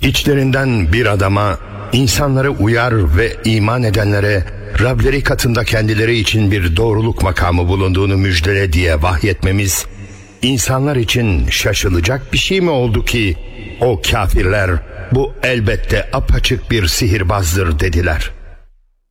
İçlerinden bir adama, insanları uyar ve iman edenlere Rableri katında kendileri için bir doğruluk makamı bulunduğunu müjdele diye vahyetmemiz, insanlar için şaşılacak bir şey mi oldu ki o kafirler bu elbette apaçık bir sihirbazdır dediler.